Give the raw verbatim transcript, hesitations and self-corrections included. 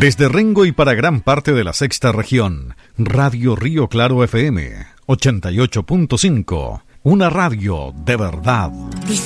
Desde Rengo y para gran parte de la sexta región, Radio Río Claro F M ochenta y ocho punto cinco, una radio de verdad.